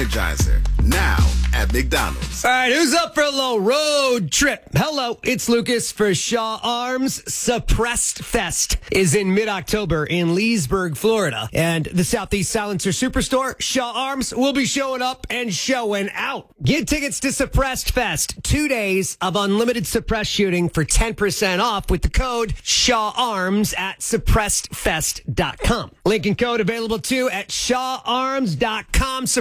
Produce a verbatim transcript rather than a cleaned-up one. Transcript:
Energizer, now at McDonald's. All right, who's up for a little road trip? Hello, it's Lucas for Shaw Arms. Suppressed Fest is in mid-October in Leesburg, Florida. And the Southeast Silencer Superstore, Shaw Arms, will be showing up and showing out. Get tickets to Suppressed Fest. Two days of unlimited suppressed shooting for ten percent off with the code Shaw Arms at suppressed fest dot com. Link and code available too at shaw arms dot com.